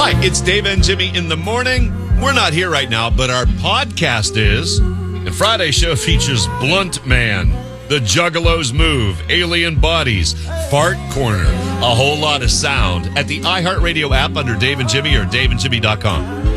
Hi, it's Dave and Jimmy in the morning. We're not here right now, but our podcast is. And Friday's show features Blunt Man, The Juggalos Move, Alien Bodies, Fart Corner, a whole lot of sound at the iHeartRadio app under Dave and Jimmy or DaveandJimmy.com.